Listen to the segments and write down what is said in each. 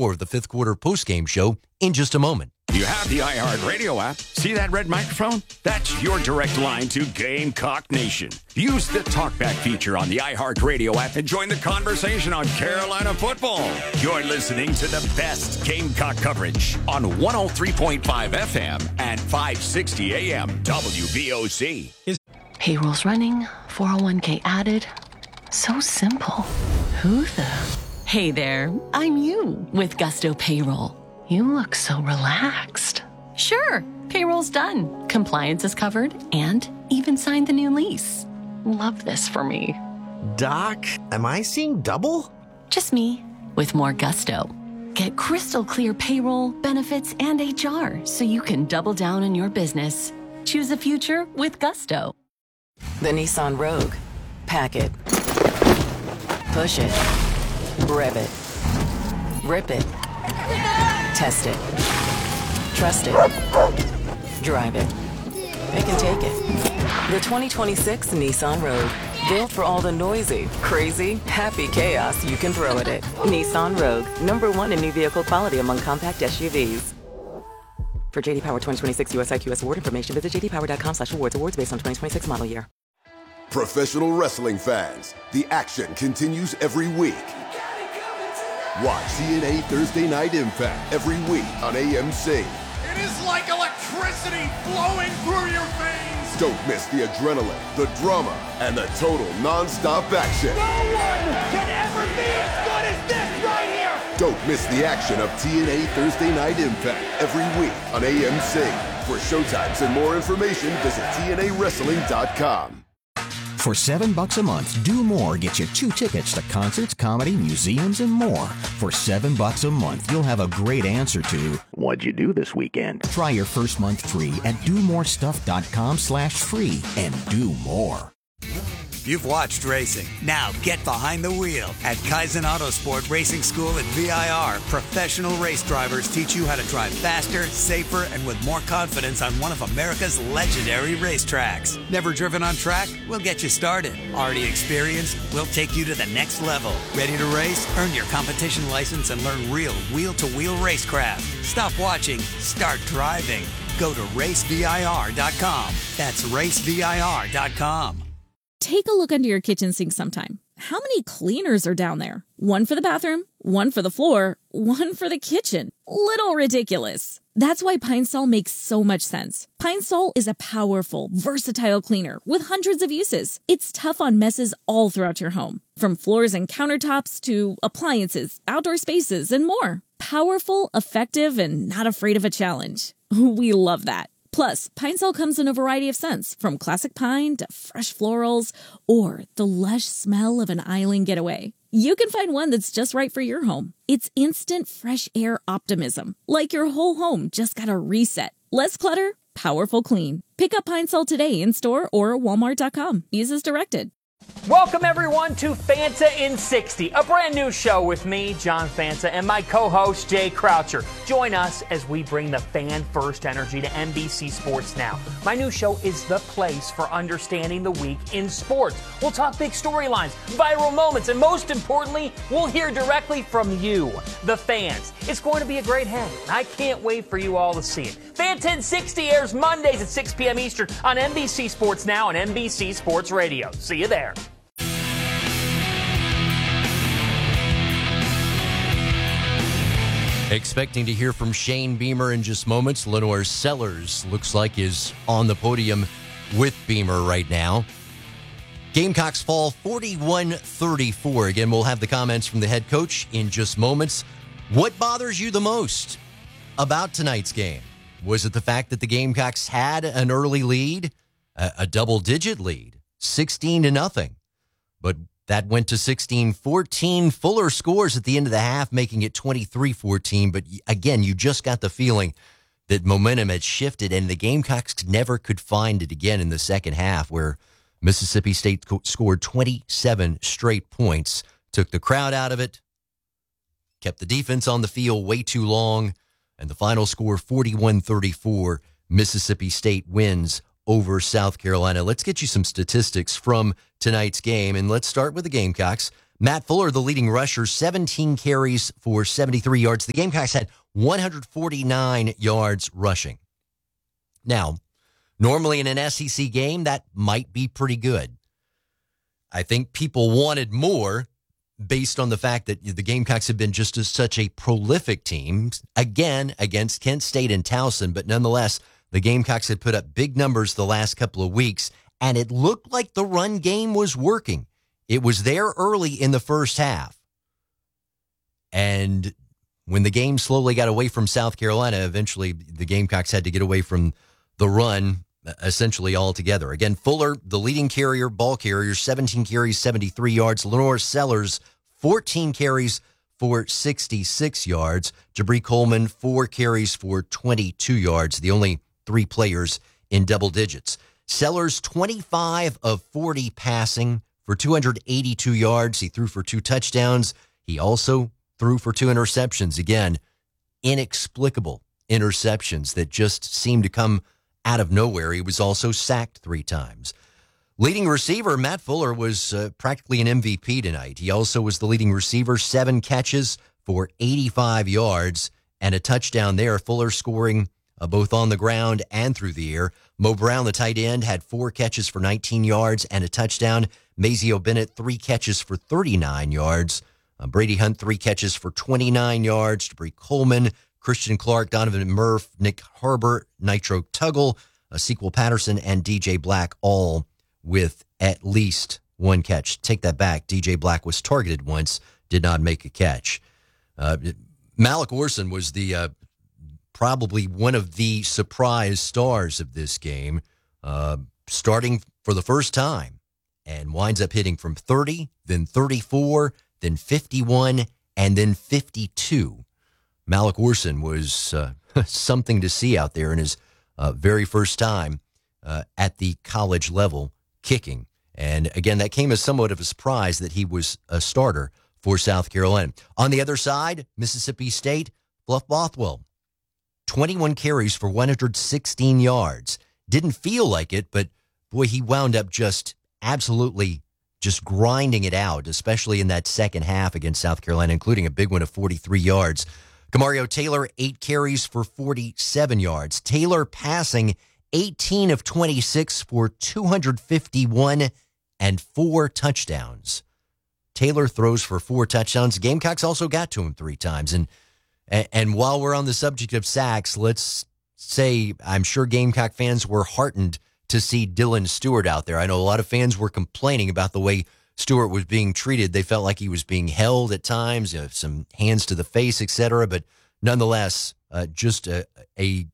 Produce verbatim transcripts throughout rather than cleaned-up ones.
more of the fifth quarter postgame show in just a moment. You have the iHeartRadio app. See that red microphone? That's your direct line to Gamecock Nation. Use the TalkBack feature on the iHeartRadio app and join the conversation on Carolina football. You're listening to the best Gamecock coverage on one oh three point five F M and five sixty A M W V O C. Payroll's running, four oh one k added. So simple. Who the? Hey there, I'm you with Gusto Payroll. You look so relaxed. Sure, payroll's done. Compliance is covered and even signed the new lease. Love this for me. Doc, am I seeing double? Just me with more gusto. Get crystal clear payroll, benefits, and H R so you can double down on your business. Choose a future with Gusto. The Nissan Rogue. Pack it. Push it. Rev it. Rip it. Test it. Trust it. Drive it. It can take it. The twenty twenty-six Nissan Rogue. Built for all the noisy, crazy, happy chaos you can throw at it. Nissan Rogue. Number one in new vehicle quality among compact S U Vs. For J D Power twenty twenty-six U S I Q S award information, visit j d power dot com slash awards. Awards based on twenty twenty-six model year. Professional wrestling fans, the action continues every week. Watch T N A Thursday Night Impact every week on A M C. It is like electricity flowing through your veins. Don't miss the adrenaline, the drama, and the total non-stop action. No one can ever be as good as this right here. Don't miss the action of T N A Thursday Night Impact every week on A M C. For showtimes and more information, visit T N A wrestling dot com. For seven bucks a month, Do More gets you two tickets to concerts, comedy, museums, and more. For seven bucks a month, you'll have a great answer to what'd you do this weekend? Try your first month free at do more stuff dot com slash free and do more. You've watched racing. Now get behind the wheel. At Kaizen Autosport Racing School at V I R, professional race drivers teach you how to drive faster, safer, and with more confidence on one of America's legendary racetracks. Never driven on track? We'll get you started. Already experienced? We'll take you to the next level. Ready to race? Earn your competition license and learn real wheel-to-wheel racecraft. Stop watching. Start driving. Go to race V I R dot com. That's race V I R dot com. Take a look under your kitchen sink sometime. How many cleaners are down there? One for the bathroom, one for the floor, one for the kitchen. Little ridiculous. That's why Pine Sol makes so much sense. Pine Sol is a powerful, versatile cleaner with hundreds of uses. It's tough on messes all throughout your home, from floors and countertops to appliances, outdoor spaces, and more. Powerful, effective, and not afraid of a challenge. We love that. Plus, Pine Sol comes in a variety of scents, from classic pine to fresh florals or the lush smell of an island getaway. You can find one that's just right for your home. It's instant fresh air optimism, like your whole home just got a reset. Less clutter, powerful clean. Pick up Pine Sol today in store or walmart dot com. Use as directed. Welcome, everyone, to Fanta in sixty, a brand new show with me, John Fanta, and my co-host, Jay Croucher. Join us as we bring the fan-first energy to N B C Sports Now. My new show is the place for understanding the week in sports. We'll talk big storylines, viral moments, and most importantly, we'll hear directly from you, the fans. It's going to be a great hang. I can't wait for you all to see it. Fanta in sixty airs Mondays at six p.m. Eastern on N B C Sports Now and N B C Sports Radio. See you there. Expecting to hear from Shane Beamer in just moments. Lenore Sellers looks like is on the podium with Beamer right now. Gamecocks fall forty-one thirty-four. Again, we'll have the comments from the head coach in just moments. What bothers you the most about tonight's game? Was it the fact that the Gamecocks had an early lead, a, a double-digit lead, sixteen to nothing, but that went to sixteen fourteen. Fuller scores at the end of the half, making it twenty-three fourteen. But again, you just got the feeling that momentum had shifted, and the Gamecocks never could find it again in the second half, where Mississippi State co- scored twenty-seven straight points, took the crowd out of it, kept the defense on the field way too long, and the final score, forty-one thirty-four, Mississippi State wins over South Carolina. Let's get you some statistics from tonight's game, and let's start with the Gamecocks. Matt Fuller, the leading rusher, seventeen carries for seventy-three yards. The Gamecocks had one hundred forty-nine yards rushing. Now, normally in an S E C game, that might be pretty good. I think people wanted more based on the fact that the Gamecocks have been just a, such a prolific team, again, against Kent State and Towson. But nonetheless, the Gamecocks had put up big numbers the last couple of weeks, and it looked like the run game was working. It was there early in the first half. And when the game slowly got away from South Carolina, eventually the Gamecocks had to get away from the run essentially altogether. Again, Fuller, the leading carrier, ball carrier, seventeen carries, seventy-three yards. Lenore Sellers, fourteen carries for sixty-six yards. Jabri Coleman, four carries for twenty-two yards. The only three players in double digits. Sellers, twenty-five of forty passing for two hundred eighty-two yards. He threw for two touchdowns. He also threw for two interceptions. Again, inexplicable interceptions that just seemed to come out of nowhere. He was also sacked three times. Leading receiver, Matt Fuller, was uh, practically an M V P tonight. He also was the leading receiver, seven catches for eighty-five yards and a touchdown there. Fuller scoring uh, both on the ground and through the air. Mo Brown, the tight end, had four catches for nineteen yards and a touchdown. Mazio Bennett, three catches for thirty-nine yards. Uh, Brady Hunt, three catches for twenty-nine yards. Jabri Coleman, Christian Clark, Donovan Murph, Nick Harbert, Nitro Tuggle, uh, Sequel Patterson, and D J Black, all with at least one catch. Take that back. D J Black was targeted once, did not make a catch. Uh, Malik Orson was the uh, probably one of the surprise stars of this game, uh, starting for the first time, and winds up hitting from thirty, then thirty-four, then fifty-one, and then fifty-two. Malik Orson was uh, something to see out there in his uh, very first time uh, at the college level kicking. And again, that came as somewhat of a surprise that he was a starter for South Carolina. On the other side, Mississippi State, Fluff Bothwell, twenty-one carries for one hundred sixteen yards. Didn't feel like it, but boy, he wound up just absolutely just grinding it out, especially in that second half against South Carolina, including a big one of forty-three yards. Kamario Taylor, eight carries for forty-seven yards. Taylor passing eighteen of twenty-six for two hundred fifty-one and four touchdowns. Taylor throws for four touchdowns. Gamecocks also got to him three times. And, and while we're on the subject of sacks, let's say I'm sure Gamecock fans were heartened to see Dylan Stewart out there. I know a lot of fans were complaining about the way Stewart was being treated. They felt like he was being held at times, you know, some hands to the face, et cetera. But nonetheless, uh, just a, a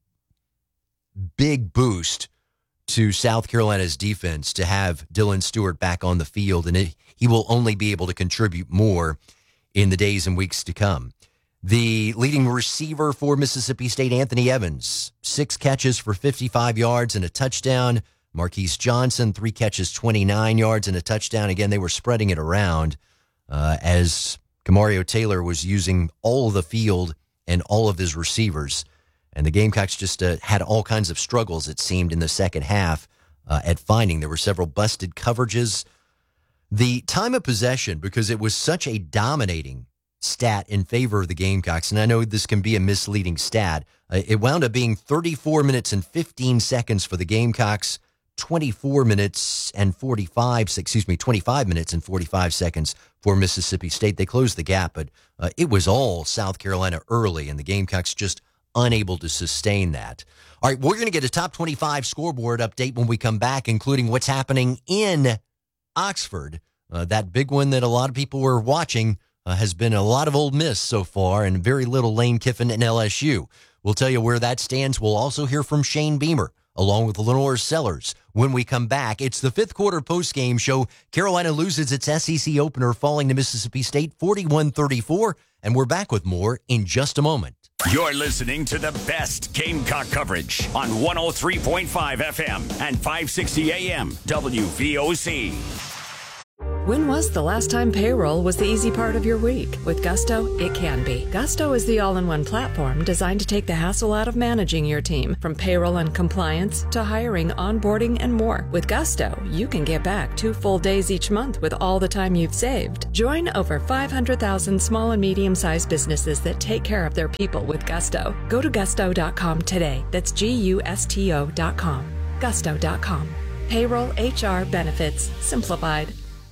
big boost to South Carolina's defense to have Dylan Stewart back on the field. And it, he will only be able to contribute more in the days and weeks to come. The leading receiver for Mississippi State, Anthony Evans, six catches for fifty-five yards and a touchdown. Marquise Johnson, three catches, twenty-nine yards and a touchdown. Again, they were spreading it around uh, as Kamario Taylor was using all of the field and all of his receivers. And the Gamecocks just uh, had all kinds of struggles, it seemed, in the second half uh, at finding. There were several busted coverages. The time of possession, because it was such a dominating stat in favor of the Gamecocks, and I know this can be a misleading stat, uh, it wound up being thirty-four minutes and fifteen seconds for the Gamecocks, twenty-four minutes and forty-five, excuse me, twenty-five minutes and forty-five seconds for Mississippi State. They closed the gap, but uh, it was all South Carolina early, and the Gamecocks just unable to sustain that. All right, we're going to get a top twenty-five scoreboard update when we come back, including what's happening in Oxford. Uh, that big one that a lot of people were watching uh, has been a lot of Ole Miss so far and very little Lane Kiffin and L S U. We'll tell you where that stands. We'll also hear from Shane Beamer along with Lenore Sellers. When we come back, it's the fifth quarter post-game show. Carolina loses its S E C opener, falling to Mississippi State forty-one thirty-four, and we're back with more in just a moment. You're listening to the best Gamecock coverage on one oh three point five F M and five sixty A M W V O C. When was the last time payroll was the easy part of your week? With Gusto, it can be. Gusto is the all-in-one platform designed to take the hassle out of managing your team, from payroll and compliance to hiring, onboarding, and more. With Gusto, you can get back two full days each month with all the time you've saved. Join over five hundred thousand small and medium-sized businesses that take care of their people with Gusto. Go to gusto dot com today. That's G U S T O dot com. gusto dot com. Payroll, H R, benefits, simplified.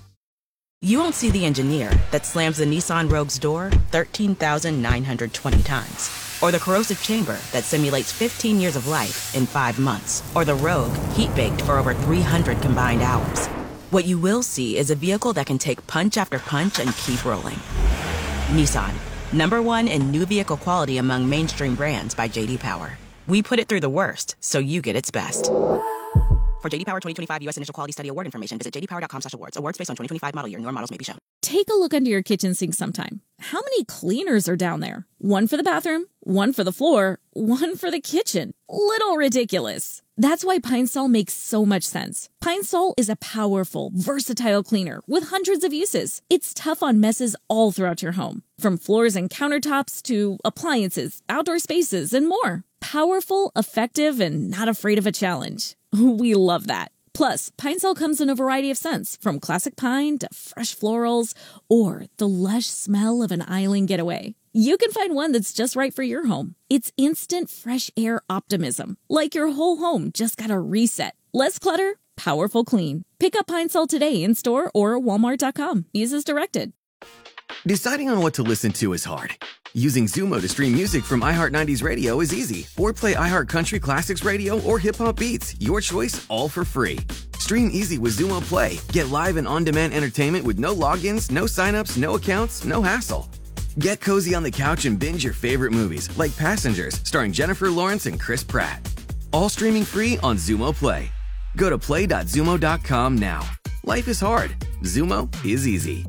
You won't see the engineer that slams the Nissan Rogue's door thirteen thousand nine hundred twenty times. Or the corrosive chamber that simulates fifteen years of life in five months. Or the Rogue heat-baked for over three hundred combined hours. What you will see is a vehicle that can take punch after punch and keep rolling. Nissan, number one in new vehicle quality among mainstream brands by J D Power. We put it through the worst, so you get its best. For J D Power twenty twenty-five U S Initial Quality Study Award information, visit j d power dot com slash awards. Awards based on twenty twenty-five model year. Newer models may be shown. Take a look under your kitchen sink sometime. How many cleaners are down there? One for the bathroom, one for the floor, one for the kitchen. Little ridiculous. That's why Pine Sol makes so much sense. Pine Sol is a powerful, versatile cleaner with hundreds of uses. It's tough on messes all throughout your home, from floors and countertops to appliances, outdoor spaces, and more. Powerful, effective, and not afraid of a challenge. We love that. Plus, Pine Sol comes in a variety of scents, from classic pine to fresh florals or the lush smell of an island getaway. You can find one that's just right for your home. It's instant fresh air optimism, like your whole home just got a reset. Less clutter, powerful clean. Pick up Pine Sol today in store or walmart dot com. Use as directed. Deciding on what to listen to is hard. Using Zumo to stream music from iHeart nineties Radio is easy. Or play iHeart Country Classics Radio or Hip Hop Beats. Your choice, all for free. Stream easy with Zumo Play. Get live and on-demand entertainment with no logins, no signups, no accounts, no hassle. Get cozy on the couch and binge your favorite movies, like Passengers, starring Jennifer Lawrence and Chris Pratt. All streaming free on Zumo Play. Go to play dot zumo dot com now. Life is hard. Zumo is easy.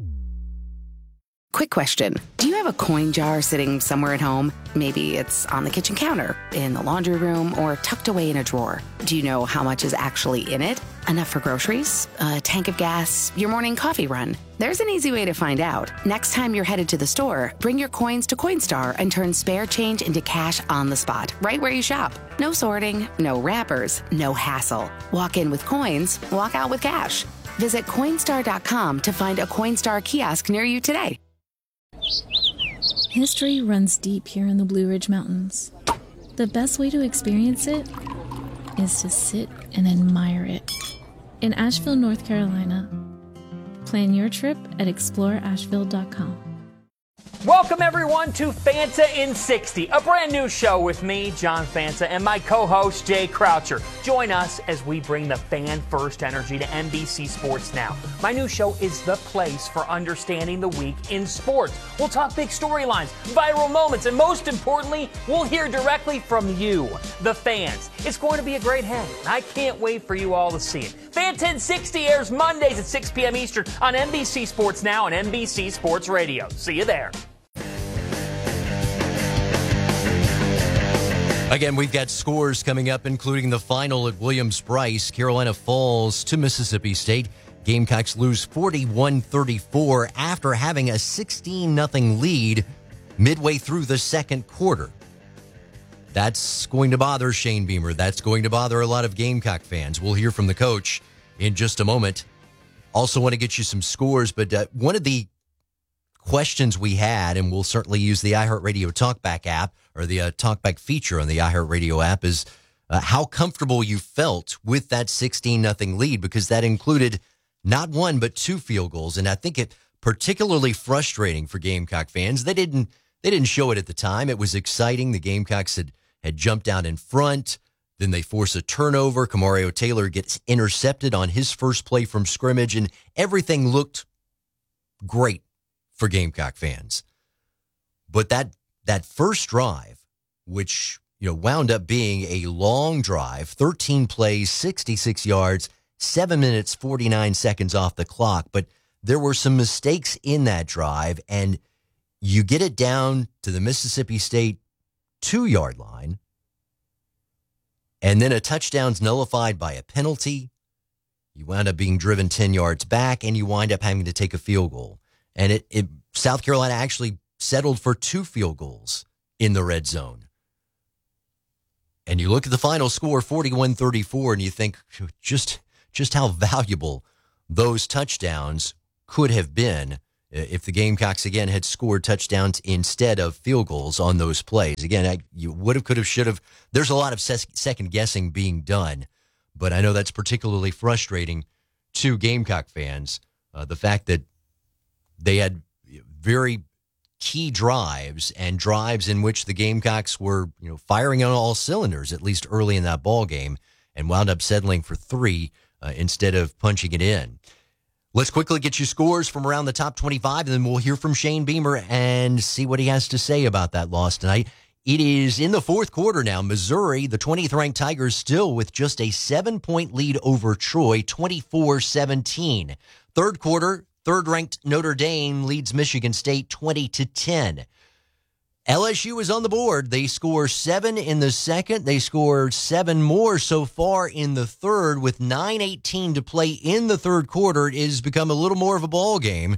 Quick question. Do you have a coin jar sitting somewhere at home? Maybe it's on the kitchen counter, in the laundry room, or tucked away in a drawer. Do you know how much is actually in it? Enough for groceries, a tank of gas, your morning coffee run? There's an easy way to find out. Next time you're headed to the store, bring your coins to Coinstar and turn spare change into cash on the spot, right where you shop. No sorting, no wrappers, no hassle. Walk in with coins, walk out with cash. Visit Coinstar dot com to find a Coinstar kiosk near you today. History runs deep here in the Blue Ridge Mountains. The best way to experience it is to sit and admire it. In Asheville, North Carolina. Plan your trip at explore asheville dot com. Welcome, everyone, to Fanta in sixty, a brand new show with me, John Fanta, and my co-host, Jay Croucher. Join us as we bring the fan-first energy to N B C Sports Now. My new show is the place for understanding the week in sports. We'll talk big storylines, viral moments, and most importantly, we'll hear directly from you, the fans. It's going to be a great hang, and I can't wait for you all to see it. Fanta in sixty airs Mondays at six p.m. Eastern on N B C Sports Now and N B C Sports Radio. See you there. Again, we've got scores coming up, including the final at Williams-Brice. Carolina falls to Mississippi State. Gamecocks lose forty-one thirty-four after having a sixteen nothing lead midway through the second quarter. That's going to bother Shane Beamer. That's going to bother a lot of Gamecock fans. We'll hear from the coach in just a moment. Also want to get you some scores, but uh, one of the questions we had, and we'll certainly use the iHeartRadio TalkBack app or the uh, TalkBack feature on the iHeartRadio app, is uh, how comfortable you felt with that sixteen nothing lead, because that included not one but two field goals. And I think it particularly frustrating for Gamecock fans. They didn't they didn't show it at the time. It was exciting. The Gamecocks had, had jumped out in front. Then they force a turnover. Kamario Taylor gets intercepted on his first play from scrimmage, and everything looked great for Gamecock fans. But that that first drive, which, you know, wound up being a long drive, thirteen plays, sixty-six yards, seven minutes, forty-nine seconds off the clock. But there were some mistakes in that drive, and you get it down to the Mississippi State two-yard line, and then a touchdown's nullified by a penalty. You wound up being driven ten yards back, and you wind up having to take a field goal. And it, it South Carolina actually settled for two field goals in the red zone. And you look at the final score, forty-one thirty-four, and you think just just how valuable those touchdowns could have been if the Gamecocks, again, had scored touchdowns instead of field goals on those plays. Again, I, you would have, could have, should have. There's a lot of ses- second guessing being done, but I know that's particularly frustrating to Gamecock fans. Uh, the fact that they had very key drives and drives in which the Gamecocks were, you know, firing on all cylinders, at least early in that ball game, and wound up settling for three uh, instead of punching it in. Let's quickly get you scores from around the top twenty-five, and then we'll hear from Shane Beamer and see what he has to say about that loss tonight. It is in the fourth quarter now. Missouri, the twentieth-ranked Tigers, still with just a seven-point lead over Troy, twenty-four seventeen. Third quarter, third-ranked Notre Dame leads Michigan State twenty to ten. L S U is on the board. They score seven in the second. They scored seven more so far in the third. With nine eighteen to play in the third quarter, it has become a little more of a ball game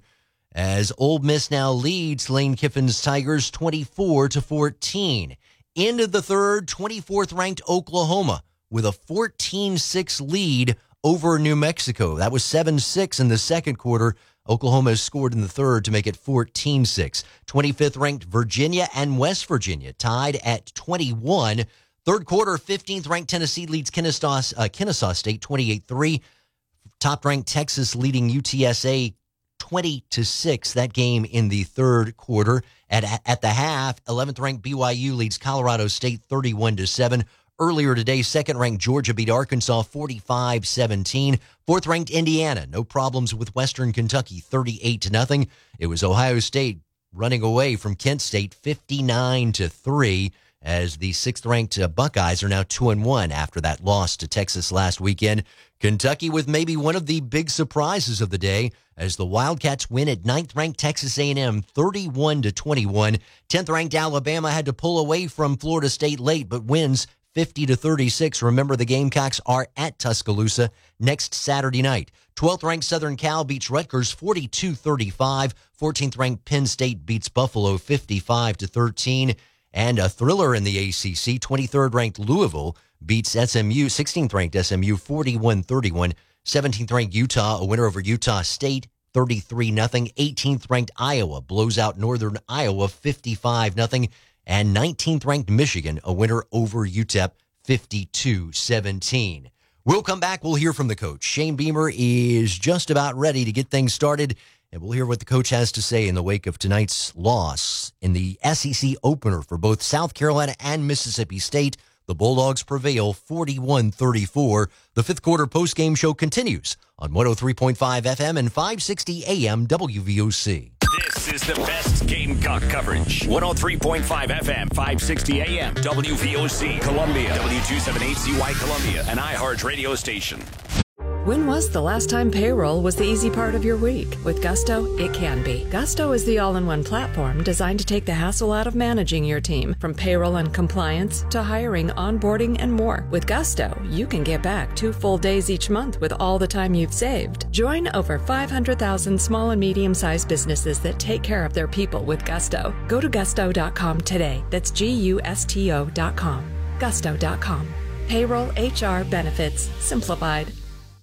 as Ole Miss now leads Lane Kiffin's Tigers twenty-four to fourteen. Into the third, twenty-fourth-ranked Oklahoma with a fourteen six lead over New Mexico. That was seven six in the second quarter. Oklahoma has scored in the third to make it fourteen six. twenty-fifth-ranked Virginia and West Virginia tied at twenty-one. Third quarter, fifteenth-ranked Tennessee leads Kennesaw, uh, Kennesaw State twenty-eight three. Top-ranked Texas leading U T S A twenty to six. That game in the third quarter. At, at the half, eleventh-ranked B Y U leads Colorado State thirty-one to seven. Earlier today, second-ranked Georgia beat Arkansas forty-five seventeen. Fourth-ranked Indiana, no problems with Western Kentucky, thirty-eight to nothing. It was Ohio State running away from Kent State fifty-nine to three, as the sixth-ranked uh, Buckeyes are now two and one after that loss to Texas last weekend. Kentucky with maybe one of the big surprises of the day, as the Wildcats win at ninth-ranked Texas A and M thirty-one to twenty-one. tenth-ranked Alabama had to pull away from Florida State late, but wins fifty to thirty-six. Remember, the Gamecocks are at Tuscaloosa next Saturday night. twelfth-ranked Southern Cal beats Rutgers forty-two thirty-five. fourteenth-ranked Penn State beats Buffalo fifty-five to thirteen. And a thriller in the A C C, twenty-third-ranked Louisville beats S M U, sixteenth-ranked S M U forty-one thirty-one. seventeenth-ranked Utah, a winner over Utah State, thirty-three nothing. eighteenth-ranked Iowa blows out Northern Iowa fifty-five nothing. And nineteenth-ranked Michigan, a winner over U T E P, fifty-two seventeen. We'll come back. We'll hear from the coach. Shane Beamer is just about ready to get things started, and we'll hear what the coach has to say in the wake of tonight's loss in the S E C opener for both South Carolina and Mississippi State. The Bulldogs prevail forty-one thirty-four. The fifth quarter postgame show continues on one oh three point five F M and five sixty A M W V O C. This is the best Gamecock coverage. one oh three point five F M, five sixty A M, W V O C, Columbia, W two seventy-eight C Y Columbia, an iHeart radio station. When was the last time payroll was the easy part of your week? With Gusto, it can be. Gusto is the all-in-one platform designed to take the hassle out of managing your team, from payroll and compliance to hiring, onboarding, and more. With Gusto, you can get back two full days each month with all the time you've saved. Join over five hundred thousand small and medium-sized businesses that take care of their people with Gusto. Go to gusto dot com today. That's G U S T O dot com. gusto dot com. Payroll, H R, benefits, simplified.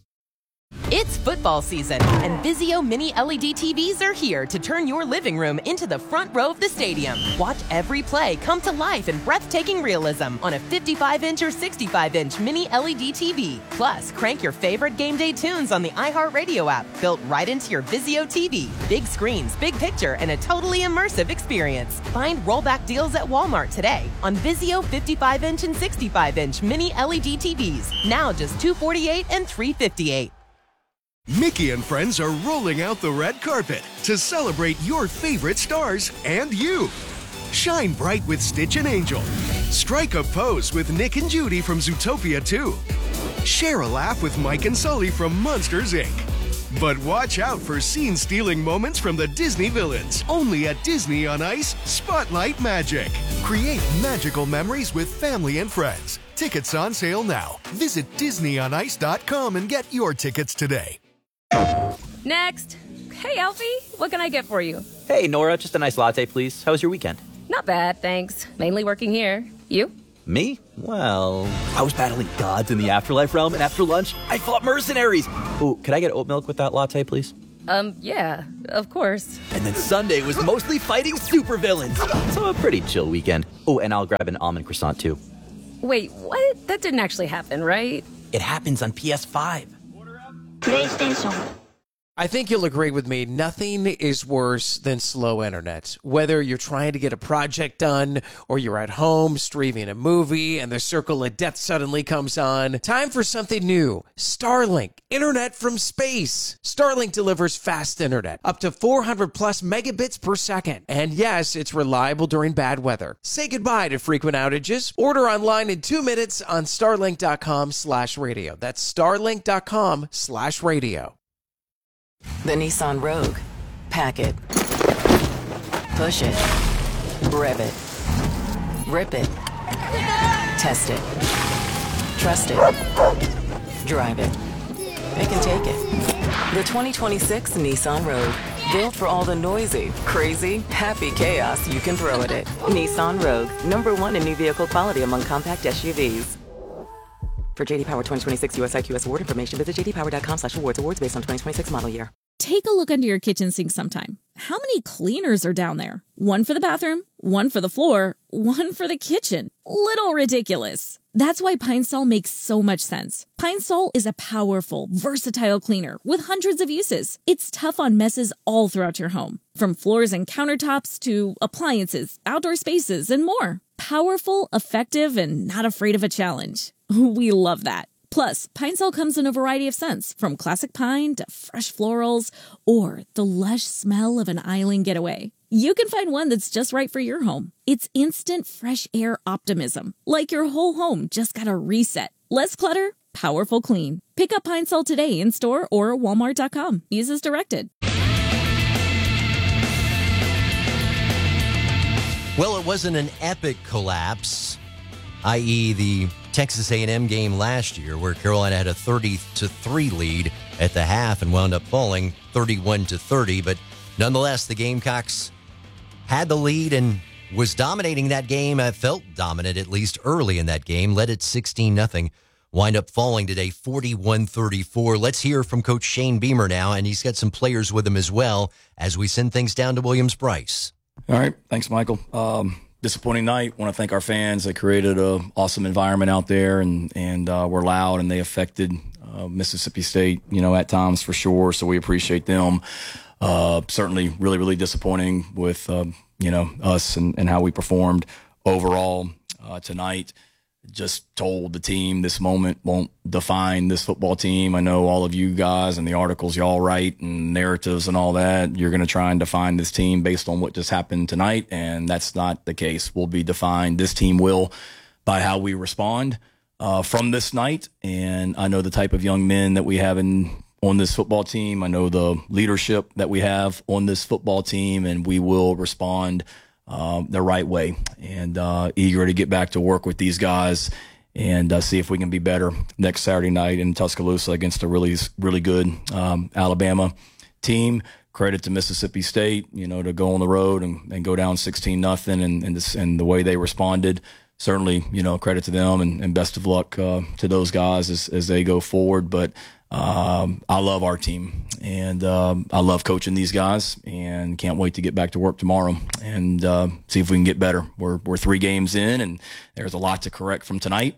It's football season, and Vizio Mini L E D T Vs are here to turn your living room into the front row of the stadium. Watch every play come to life in breathtaking realism on a fifty-five inch or sixty-five inch Mini L E D T V. Plus, crank your favorite game day tunes on the iHeartRadio app, built right into your Vizio T V. Big screens, big picture, and a totally immersive experience. Find rollback deals at Walmart today on Vizio fifty-five inch and sixty-five inch Mini L E D T Vs. Now just two hundred forty-eight dollars and three hundred fifty-eight dollars. Mickey and friends are rolling out the red carpet to celebrate your favorite stars and you. Shine bright with Stitch and Angel. Strike a pose with Nick and Judy from Zootopia two. Share a laugh with Mike and Sully from Monsters, Incorporated. But watch out for scene-stealing moments from the Disney villains. Only at Disney on Ice, Spotlight Magic. Create magical memories with family and friends. Tickets on sale now. Visit disney on ice dot com and get your tickets today. Next. Hey, Alfie. What can I get for you? Hey, Nora. Just a nice latte, please. How was your weekend? Not bad, thanks. Mainly working here. You? Me? Well, I was battling gods in the afterlife realm, and after lunch, I fought mercenaries. Ooh, could I get oat milk with that latte, please? Um, yeah, of course. And then Sunday was mostly fighting supervillains. So a pretty chill weekend. Oh, and I'll grab an almond croissant, too. Wait, what? That didn't actually happen, right? It happens on P S five. PlayStation. I think you'll agree with me, nothing is worse than slow internet. Whether you're trying to get a project done or you're at home streaming a movie and the circle of death suddenly comes on, time for something new. Starlink, internet from space. Starlink delivers fast internet, up to four hundred plus megabits per second. And yes, it's reliable during bad weather. Say goodbye to frequent outages. Order online in two minutes on starlink.com slash radio. That's starlink.com slash radio. The Nissan Rogue. Pack it. Push it. Rev it. Rip it. Test it. Trust it. Drive it. Pick and take it. The twenty twenty-six Nissan Rogue. Built for all the noisy, crazy, happy chaos you can throw at it. Nissan Rogue. Number one in new vehicle quality among compact S U Vs. For J D Power twenty twenty-six U S I Q S award information, visit j d power dot com slash awards. Awards based on twenty twenty-six model year. Take a look under your kitchen sink sometime. How many cleaners are down there? One for the bathroom, one for the floor, one for the kitchen. Little ridiculous. That's why Pine Sol makes so much sense. Pine Sol is a powerful, versatile cleaner with hundreds of uses. It's tough on messes all throughout your home, from floors and countertops to appliances, outdoor spaces, and more. Powerful, effective, and not afraid of a challenge. We love that. Plus, Pine Sol comes in a variety of scents, from classic pine to fresh florals, or the lush smell of an island getaway. You can find one that's just right for your home. It's instant fresh air optimism, like your whole home just got a reset. Less clutter, powerful clean. Pick up Pine Sol today in store or walmart dot com. Use as directed. Well, it wasn't an epic collapse, that is the Texas A and M game last year, where Carolina had a thirty to three lead at the half and wound up falling thirty-one to thirty. But nonetheless, the Gamecocks had the lead and was dominating that game. I felt dominant, at least early in that game. Led at sixteen nothing. Wind up falling today forty-one thirty-four. Let's hear from Coach Shane Beamer now, and he's got some players with him as well as we send things down to Williams-Brice. All right. Thanks, Michael. Um, disappointing night. Want to thank our fans. They created an awesome environment out there, and and uh, were loud, and they affected uh, Mississippi State, you know, at times for sure. So we appreciate them. Uh, certainly really, really disappointing with, uh, you know, us and, and how we performed overall uh, tonight. Just told the team this moment won't define this football team. I know all of you guys and the articles y'all write and narratives and all that, you're going to try and define this team based on what just happened tonight, and that's not the case. We'll be defined, this team will, by how we respond uh, from this night. And I know the type of young men that we have in on this football team. I know the leadership that we have on this football team, and we will respond Um, the right way, and uh, eager to get back to work with these guys and uh, see if we can be better next Saturday night in Tuscaloosa against a really, really good um, Alabama team. Credit to Mississippi State, you know, to go on the road and, and go down sixteen nothing, and and, this, and the way they responded. Certainly, you know, credit to them, and, and best of luck uh, to those guys as, as they go forward. But um, I love our team, and um, I love coaching these guys, and can't wait to get back to work tomorrow and uh, see if we can get better. We're we're three games in, and there's a lot to correct from tonight,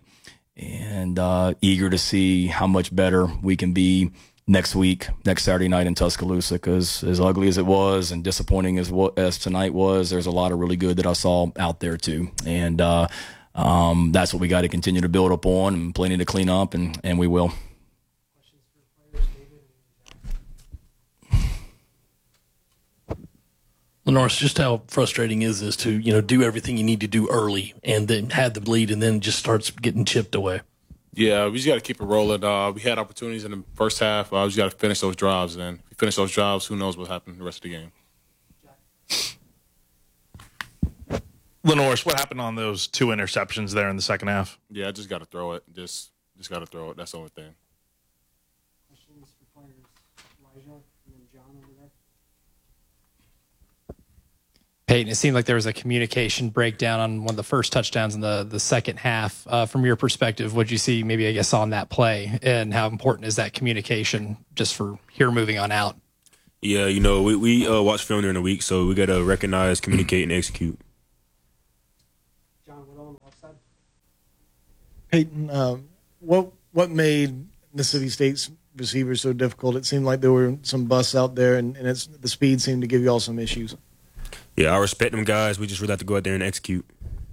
and uh, eager to see how much better we can be next week, next Saturday night in Tuscaloosa, because as ugly as it was and disappointing as what as tonight was, there's a lot of really good that I saw out there too. And uh, um, that's what we got to continue to build up on, and plenty to clean up, and, and we will. Norris, just how frustrating is this to, you know, do everything you need to do early and then have the lead and then it just starts getting chipped away? Yeah, we just got to keep it rolling. Uh, we had opportunities in the first half. Uh, we just got to finish those drives. And if we finish those drives, who knows what happened the rest of the game. Lenoris, what happened on those two interceptions there in the second half? Yeah, I just got to throw it. Just just got to throw it. That's the only thing. Questions for players. Elijah and then John over there. Peyton, it seemed like there was a communication breakdown on one of the first touchdowns in the, the second half. Uh, from your perspective, what did you see maybe, I guess, on that play, and how important is that communication just for here moving on out? Yeah, you know, we, we uh, watch film during the week, so we got to recognize, communicate, and execute. John, what on the left side? Peyton, um, what what made Mississippi State's receivers so difficult? It seemed like there were some busts out there, and, and it's, the speed seemed to give you all some issues. Yeah, I respect them guys. We just really have to go out there and execute.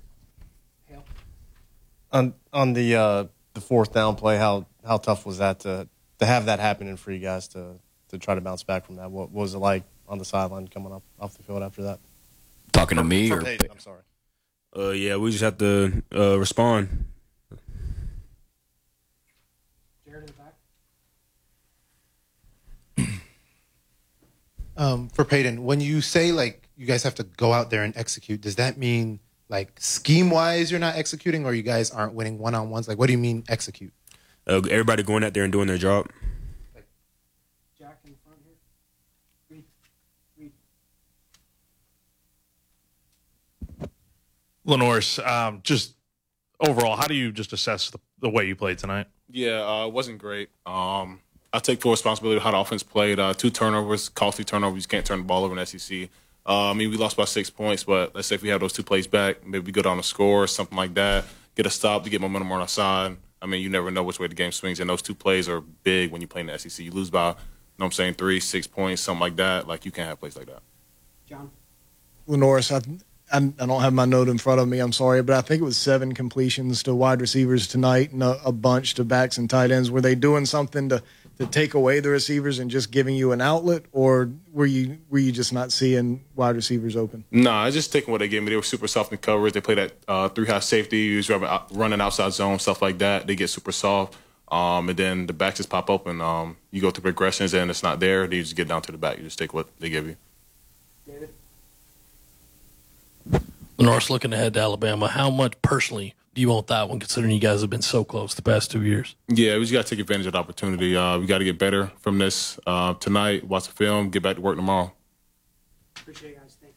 On on the uh, the fourth down play, how how tough was that to to have that happen and for you guys to to try to bounce back from that? What, what was it like on the sideline coming up off the field after that? Talking to me or Peyton, I'm sorry. Uh, yeah, we just have to uh, respond. Jared in the back. Um, for Peyton, when you say like you guys have to go out there and execute, does that mean like scheme wise you're not executing, or you guys aren't winning one on ones? Like, what do you mean execute? Uh, everybody going out there and doing their job. Jack in front here. Reed. Reed. Lenoris, um, just overall, how do you just assess the, the way you played tonight? Yeah, uh, it wasn't great. Um, I take full responsibility of how the offense played. Uh, two turnovers, costly turnovers. You can't turn the ball over in the S E C. Uh, I mean, we lost by six points, but let's say if we have those two plays back, maybe we go down a score or something like that, get a stop to get momentum on our side. I mean, you never know which way the game swings, and those two plays are big when you play in the S E C. You lose by, you know what I'm saying, three, six points, something like that. Like, you can't have plays like that. John. Lenoris, I, I, I don't have my note in front of me, I'm sorry, but I think it was seven completions to wide receivers tonight and a, a bunch to backs and tight ends. Were they doing something to, to take away the receivers and just giving you an outlet, or were you were you just not seeing wide receivers open? No, nah, I just taking what they gave me. They were super soft in coverage. They played at uh, three high safety, usually running outside zone, stuff like that. They get super soft, um, and then the backs just pop open. Um, you go through progressions, and it's not there. Then you just get down to the back. You just take what they give you. David. Lenoris, looking ahead to Alabama, how much personally do you want that one, considering you guys have been so close the past two years? Yeah, we just got to take advantage of the opportunity. Uh, we got to get better from this uh, tonight, watch the film, get back to work tomorrow. Appreciate it, guys. Thank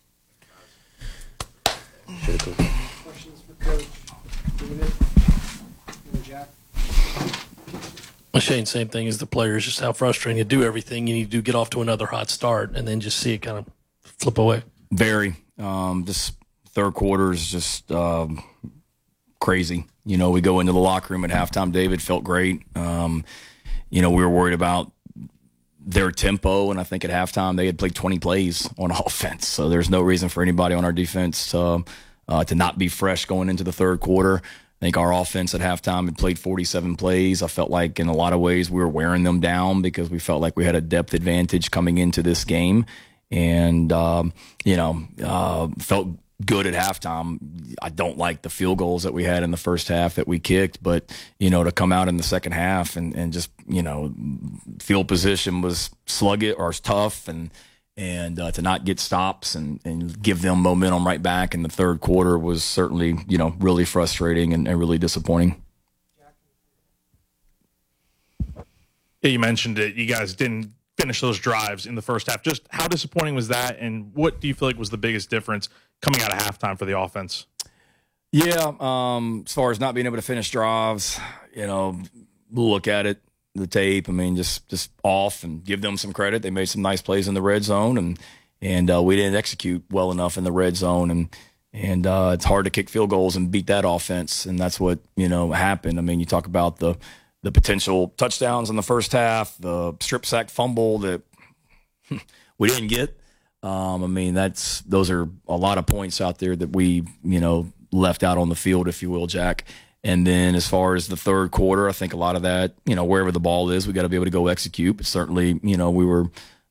you. Questions for Coach David and Jack? Well, Shane, same thing as the players, just how frustrating. You do everything you need to do, get off to another hot start, and then just see it kind of flip away. Very. Um, this third quarter is just um, crazy. You know, we go into the locker room at halftime. David felt great. Um, you know, we were worried about their tempo, and I think at halftime they had played twenty plays on offense. So there's no reason for anybody on our defense to, uh, to not be fresh going into the third quarter. I think our offense at halftime had played forty-seven plays. I felt like in a lot of ways we were wearing them down because we felt like we had a depth advantage coming into this game. And, um, you know, uh, felt good at halftime. I don't like the field goals that we had in the first half that we kicked, but, you know, to come out in the second half and, and just, you know, field position was sluggish or tough, and and uh, to not get stops and, and give them momentum right back in the third quarter was certainly, you know, really frustrating and, and really disappointing. Yeah, you mentioned it. You guys didn't finish those drives in the first half. Just how disappointing was that, and what do you feel like was the biggest difference coming out of halftime for the offense? Yeah, um, as far as not being able to finish drives, you know, we'll look at it, the tape. I mean, just just off, and give them some credit. They made some nice plays in the red zone, and and uh, we didn't execute well enough in the red zone, and and uh, it's hard to kick field goals and beat that offense, and that's what, you know, happened. I mean, you talk about the the potential touchdowns in the first half, the strip sack fumble that we didn't get. Um, I mean, that's those are a lot of points out there that we, you know, left out on the field, if you will, Jack. And then as far as the third quarter, I think a lot of that, you know, wherever the ball is, we got to be able to go execute. But certainly, you know, we were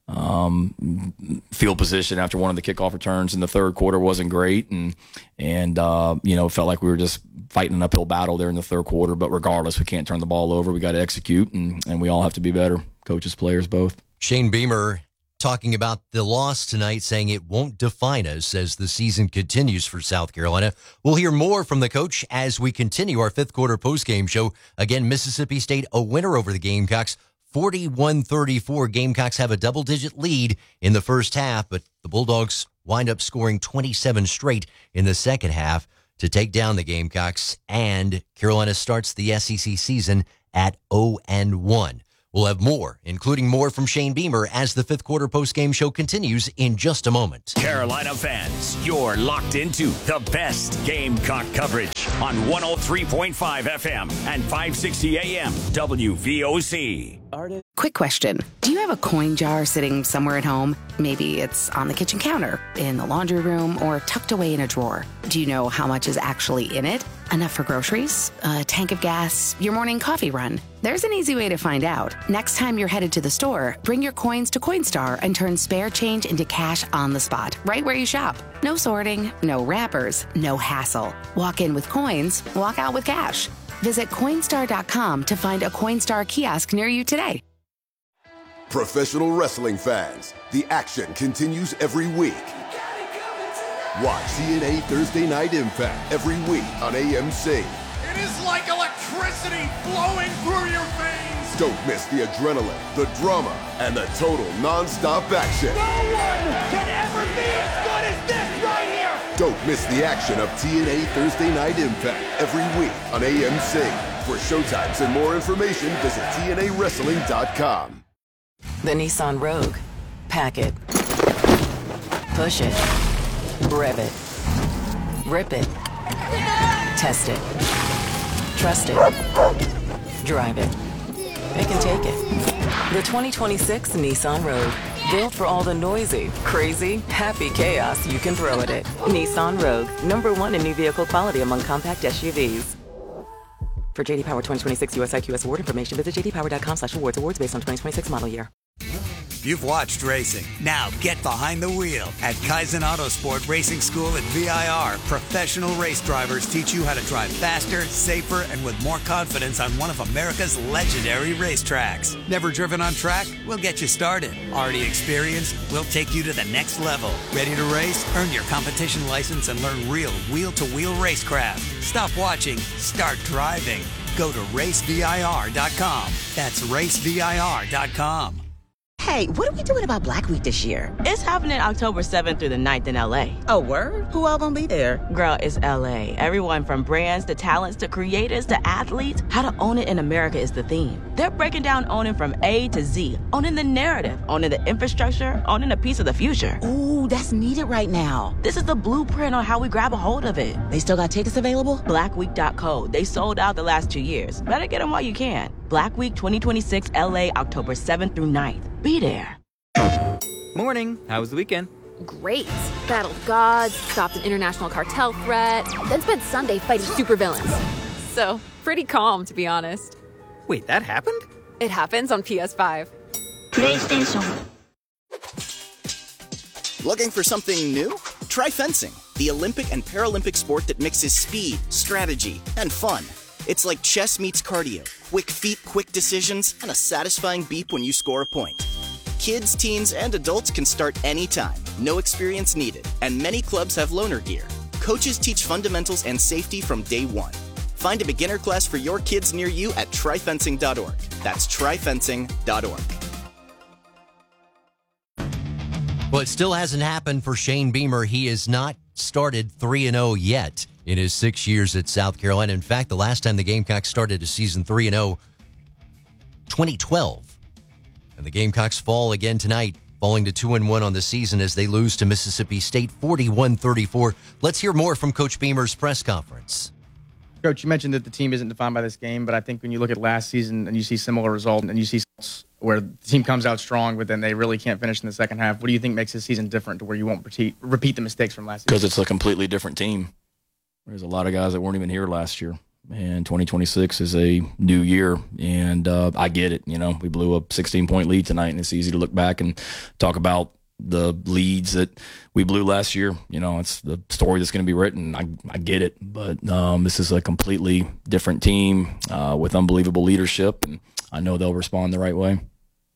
Um, field position after one of the kickoff returns in the third quarter wasn't great, and and uh, you know, felt like we were just fighting an uphill battle there in the third quarter. But regardless, we can't turn the ball over. We got to execute, and, and we all have to be better. Coaches, players, both. Shane Beamer talking about the loss tonight, saying it won't define us as the season continues for South Carolina. We'll hear more from the coach as we continue our fifth quarter postgame show. Again, Mississippi State a winner over the Gamecocks. forty-one thirty-four. Gamecocks have a double-digit lead in the first half, but the Bulldogs wind up scoring twenty-seven straight in the second half to take down the Gamecocks, and Carolina starts the S E C season at oh and one. We'll have more, including more from Shane Beamer, as the fifth quarter postgame show continues in just a moment. Carolina fans, you're locked into the best Gamecock coverage on one oh three point five F M and five sixty A M W V O C. Quick question. Do you have a coin jar sitting somewhere at home? Maybe it's on the kitchen counter, in the laundry room, or tucked away in a drawer. Do you know how much is actually in it? Enough for groceries, a tank of gas, your morning coffee run? There's an easy way to find out. Next time you're headed to the store, bring your coins to Coinstar and turn spare change into cash on the spot, right where you shop. No sorting, no wrappers, no hassle. Walk in with coins, walk out with cash. Visit Coinstar dot com to find a Coinstar kiosk near you today. Professional wrestling fans, the action continues every week. Watch T N A Thursday Night Impact every week on A M C. It is like electricity flowing through your veins. Don't miss the adrenaline, the drama, and the total non-stop action. No one can ever be as good as this right here. Don't miss the action of T N A Thursday Night Impact every week on A M C. For showtimes and more information, visit T N A wrestling dot com. The Nissan Rogue. Pack it. Push it. Rev it. Rip it. Test it. Trust it. Drive it. It can take it. The twenty twenty-six Nissan Rogue. Built for all the noisy, crazy, happy chaos you can throw at it. Nissan Rogue. Number one in new vehicle quality among compact S U Vs. For J D Power twenty twenty-six U S I Q S award information, visit j d power dot com slash awards. Awards based on twenty twenty-six model year. You've watched racing. Now get behind the wheel. At Kaizen Autosport Racing School at V I R, professional race drivers teach you how to drive faster, safer, and with more confidence on one of America's legendary racetracks. Never driven on track? We'll get you started. Already experienced? We'll take you to the next level. Ready to race? Earn your competition license and learn real wheel-to-wheel racecraft. Stop watching. Start driving. Go to race V I R dot com. That's race V I R dot com. Hey, what are we doing about Black Week this year? It's happening October seventh through the ninth in L A. Oh, word? Who all gonna be there? Girl, it's L A. Everyone from brands to talents to creators to athletes. How to own it in America is the theme. They're breaking down owning from A to Z. Owning the narrative, owning the infrastructure, owning a piece of the future. Ooh, that's needed right now. This is the blueprint on how we grab a hold of it. They still got tickets available? black week dot co. They sold out the last two years. Better get them while you can. Black Week twenty twenty-six L A, October seventh through ninth. Be there. Morning. How was the weekend? Great. Battled gods, stopped an international cartel threat, then spent Sunday fighting supervillains. So, pretty calm, to be honest. Wait, that happened? It happens on P S five. PlayStation. Looking for something new? Try fencing, the Olympic and Paralympic sport that mixes speed, strategy, and fun. It's like chess meets cardio. Quick feet, quick decisions, and a satisfying beep when you score a point. Kids, teens, and adults can start anytime. No experience needed. And many clubs have loaner gear. Coaches teach fundamentals and safety from day one. Find a beginner class for your kids near you at try fencing dot org. That's try fencing dot org. Well, it still hasn't happened for Shane Beamer. He has not started three and oh yet in his six years at South Carolina. In fact, the last time the Gamecocks started a season three and oh, twenty twelve. And the Gamecocks fall again tonight, falling to two and one on the season as they lose to Mississippi State forty-one thirty-four. Let's hear more from Coach Beamer's press conference. Coach, you mentioned that the team isn't defined by this game, but I think when you look at last season and you see similar results and you see where the team comes out strong, but then they really can't finish in the second half, what do you think makes this season different to where you won't repeat, repeat the mistakes from last season? Because it's a completely different team. There's a lot of guys that weren't even here last year. And twenty twenty-six is a new year, and uh, I get it. You know, we blew a sixteen-point lead tonight, and it's easy to look back and talk about the leads that we blew last year. You know, it's the story that's going to be written. I, I get it, but um, this is a completely different team uh, with unbelievable leadership, and I know they'll respond the right way.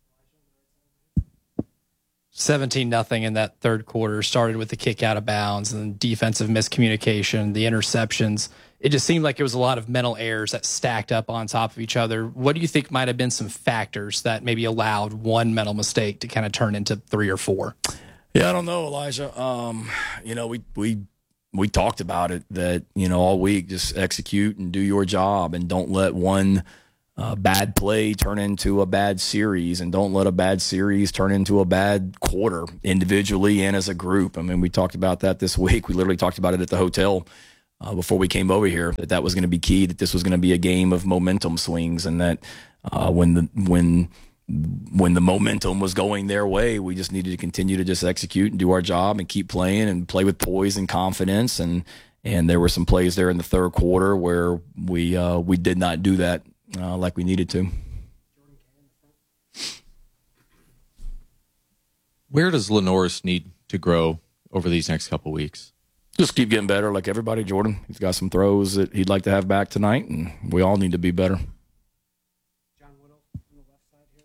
seventeen nothing in that third quarter, started with the kick out of bounds and defensive miscommunication, the interceptions. It just seemed like it was a lot of mental errors that stacked up on top of each other. What do you think might have been some factors that maybe allowed one mental mistake to kind of turn into three or four? Yeah, I don't know, Elijah. Um, you know, we we we talked about it that, you know, all week, just execute and do your job and don't let one uh, bad play turn into a bad series, and don't let a bad series turn into a bad quarter individually and as a group. I mean, we talked about that this week. We literally talked about it at the hotel Uh, before we came over here, that that was going to be key, that this was going to be a game of momentum swings, and that uh, when the when when the momentum was going their way, we just needed to continue to just execute and do our job and keep playing and play with poise and confidence. And and there were some plays there in the third quarter where we uh, we did not do that uh, like we needed to. Where does Lenoris need to grow over these next couple weeks? Just keep getting better like everybody, Jordan. He's got some throws that he'd like to have back tonight, and we all need to be better. John Whittle on the left side here.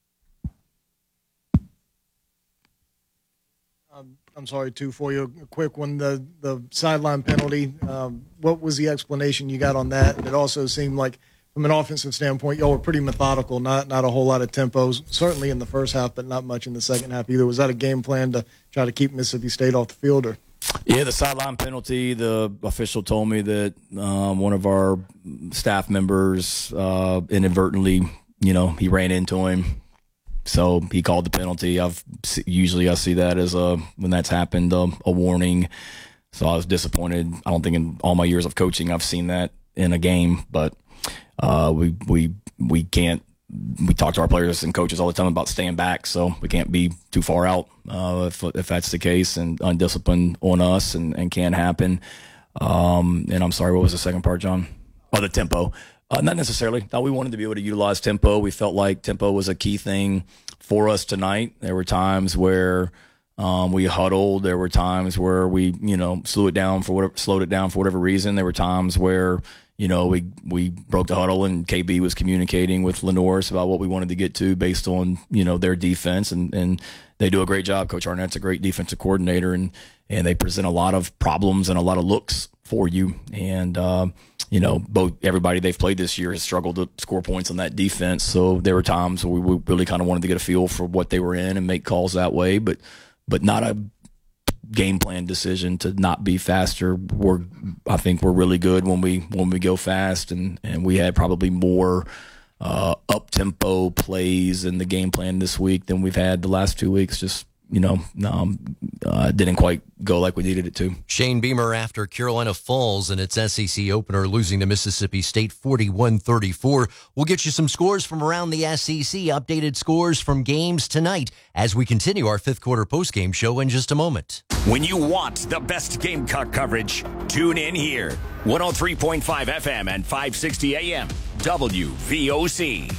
Um, I'm sorry, too, for you. A quick one. The, the sideline penalty, um, what was the explanation you got on that? And it also seemed like, from an offensive standpoint, y'all were pretty methodical, not not a whole lot of tempos, certainly in the first half, but not much in the second half either. Was that a game plan to try to keep Mississippi State off the field? Or Yeah, the sideline penalty, the official told me that um, one of our staff members uh, inadvertently, you know, he ran into him. So he called the penalty. I've usually I see that as a, when that's happened, a, a warning. So I was disappointed. I don't think in all my years of coaching I've seen that in a game, but uh, we we we can't. We talk to our players and coaches all the time about staying back, so we can't be too far out uh, if if that's the case, and undisciplined on us and, and can't happen. Um, and I'm sorry, what was the second part, John? Oh, the tempo. Uh, not necessarily. Thought we wanted to be able to utilize tempo. We felt like tempo was a key thing for us tonight. There were times where um, we huddled. There were times where we, you know, slew it down for whatever, slowed it down for whatever reason. There were times where, you know, we we broke the huddle and K B was communicating with Lenoris about what we wanted to get to based on, you know, their defense, and, and they do a great job. Coach Arnett's a great defensive coordinator, and and they present a lot of problems and a lot of looks for you. And uh, you know, both everybody they've played this year has struggled to score points on that defense. So there were times where we really kind of wanted to get a feel for what they were in and make calls that way, but but not a game plan decision to not be faster. We're, I think we're really good when we when we go fast, and, and we had probably more uh, up tempo plays in the game plan this week than we've had the last two weeks. Just, you know, um, uh, didn't quite go like we needed it to. Shane Beamer after Carolina Falls in its S E C opener, losing to Mississippi State forty-one thirty-four. We'll get you some scores from around the S E C, updated scores from games tonight as we continue our fifth quarter postgame show in just a moment. When you want the best Gamecock coverage, tune in here. one oh three point five F M and five sixty A M, W V O C.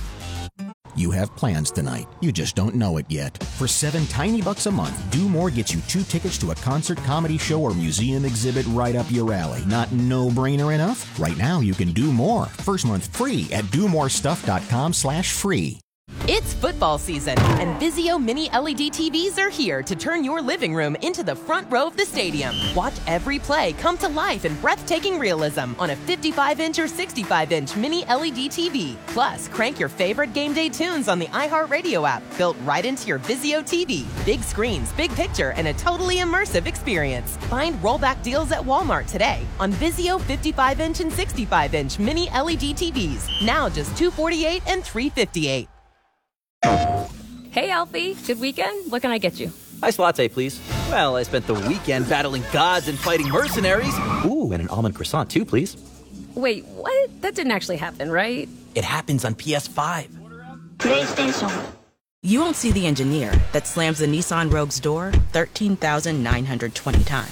You have plans tonight. You just don't know it yet. For seven tiny bucks a month, Do More gets you two tickets to a concert, comedy show, or museum exhibit right up your alley. Not no-brainer enough? Right now, you can do more. First month free at do more stuff dot com slash free. It's football season, and Vizio Mini L E D T Vs are here to turn your living room into the front row of the stadium. Watch every play come to life in breathtaking realism on a fifty-five inch or sixty-five inch Mini L E D T V. Plus, crank your favorite game day tunes on the iHeartRadio app, built right into your Vizio T V. Big screens, big picture, and a totally immersive experience. Find rollback deals at Walmart today on Vizio fifty-five inch and sixty-five inch Mini L E D T Vs. Now just two hundred forty-eight dollars and three hundred fifty-eight dollars. Hey, Alfie. Good weekend? What can I get you? Iced latte, please. Well, I spent the weekend battling gods and fighting mercenaries. Ooh, and an almond croissant, too, please. Wait, what? That didn't actually happen, right? It happens on P S five. PlayStation. You won't see the engineer that slams the Nissan Rogue's door thirteen thousand nine hundred twenty times.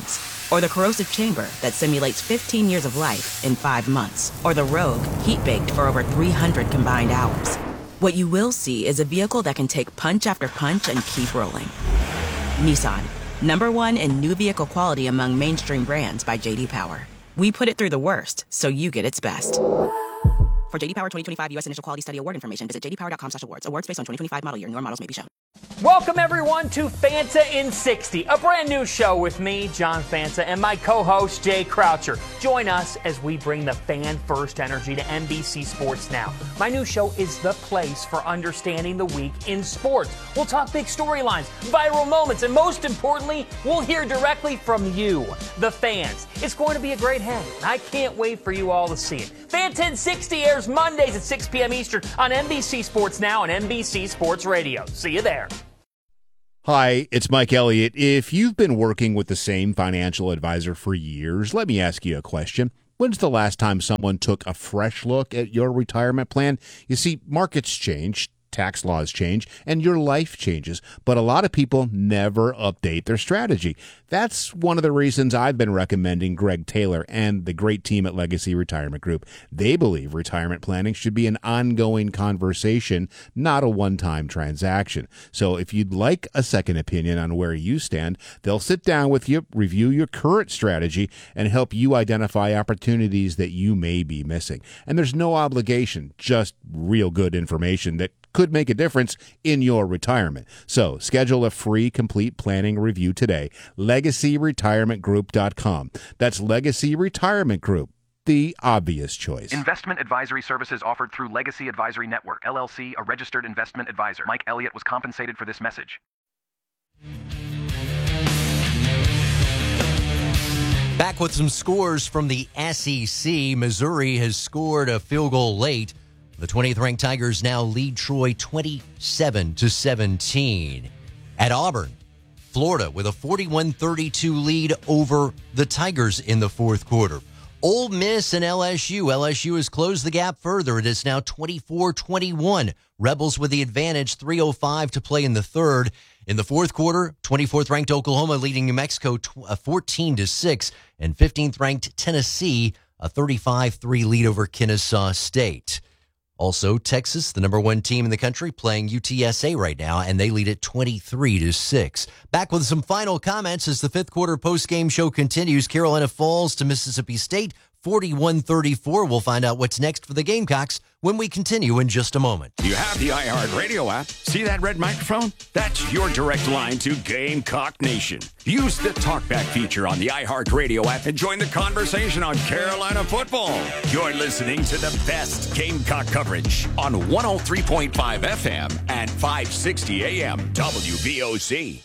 Or the corrosive chamber that simulates fifteen years of life in five months. Or the Rogue, heat-baked for over three hundred combined hours. What you will see is a vehicle that can take punch after punch and keep rolling. Nissan, number one in new vehicle quality among mainstream brands by J D Power. We put it through the worst, so you get its best. For J D Power twenty twenty-five U S Initial Quality Study Award information, visit j d power dot com slash awards. Awards based on twenty twenty-five model year. Newer models may be shown. Welcome, everyone, to Fanta in sixty, a brand new show with me, John Fanta, and my co-host, Jay Croucher. Join us as we bring the fan-first energy to N B C Sports Now. My new show is the place for understanding the week in sports. We'll talk big storylines, viral moments, and most importantly, we'll hear directly from you, the fans. It's going to be a great hang. I can't wait for you all to see it. Fanta in sixty airs Mondays at six p.m. Eastern on N B C Sports Now and N B C Sports Radio. See you there. Hi, it's Mike Elliott. If you've been working with the same financial advisor for years, let me ask you a question. When's the last time someone took a fresh look at your retirement plan? You see, markets change, tax laws change, and your life changes, but a lot of people never update their strategy. That's one of the reasons I've been recommending Greg Taylor and the great team at Legacy Retirement Group. They believe retirement planning should be an ongoing conversation, not a one-time transaction. So if you'd like a second opinion on where you stand, they'll sit down with you, review your current strategy, and help you identify opportunities that you may be missing. And there's no obligation, just real good information that could make a difference in your retirement. So schedule a free complete planning review today. legacy retirement group dot com. That's Legacy Retirement Group, the obvious choice. Investment advisory services offered through Legacy Advisory Network, L L C, a registered investment advisor. Mike Elliott was compensated for this message. Back with some scores from the S E C. Missouri has scored a field goal late. The twentieth ranked Tigers now lead Troy twenty-seven to seventeen. At Auburn, Florida with a forty-one thirty-two lead over the Tigers in the fourth quarter. Ole Miss and L S U. L S U has closed the gap further. It is now twenty-four twenty-one. Rebels with the advantage, three oh five to play in the third. In the fourth quarter, twenty-fourth ranked Oklahoma leading New Mexico fourteen to six, and fifteenth ranked Tennessee a thirty-five three lead over Kennesaw State. Also, Texas, the number one team in the country, playing U T S A right now, and they lead at twenty-three to six. Back with some final comments as the fifth quarter post-game show continues. Carolina falls to Mississippi State, forty-one thirty-four. We'll find out what's next for the Gamecocks when we continue in just a moment. You have the iHeartRadio app. See that red microphone? That's your direct line to Gamecock Nation. Use the TalkBack feature on the iHeartRadio app and join the conversation on Carolina football. You're listening to the best Gamecock coverage on one oh three point five F M and five sixty A M W V O C.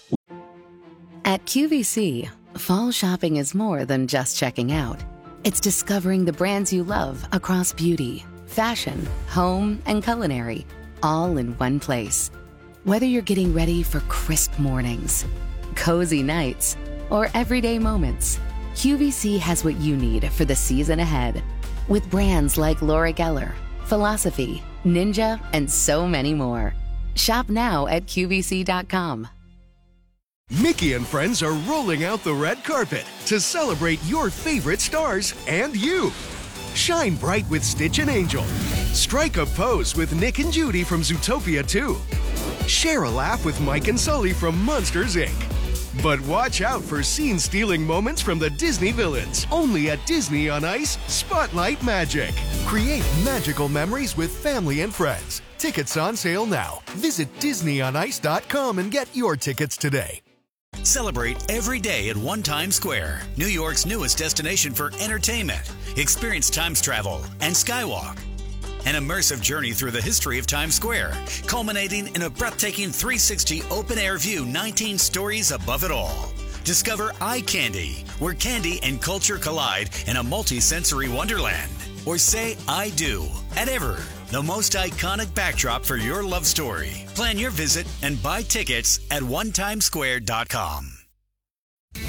At Q V C, fall shopping is more than just checking out. It's discovering the brands you love across beauty, fashion, home, and culinary, all in one place. Whether you're getting ready for crisp mornings, cozy nights, or everyday moments, Q V C has what you need for the season ahead. With brands like Laura Geller, Philosophy, Ninja, and so many more. Shop now at Q V C dot com. Mickey and friends are rolling out the red carpet to celebrate your favorite stars and you. Shine bright with Stitch and Angel. Strike a pose with Nick and Judy from Zootopia two. Share a laugh with Mike and Sully from Monsters, Incorporated. But watch out for scene-stealing moments from the Disney villains. Only at Disney on Ice Spotlight Magic. Create magical memories with family and friends. Tickets on sale now. Visit disney on ice dot com and get your tickets today. Celebrate every day at One Times Square, New York's newest destination for entertainment. Experience Times Travel and Skywalk. An immersive journey through the history of Times Square, culminating in a breathtaking three sixty open-air view, nineteen stories above it all. Discover Eye Candy, where candy and culture collide in a multi-sensory wonderland. Or say I do at Ever, the most iconic backdrop for your love story. Plan your visit and buy tickets at one times square dot com.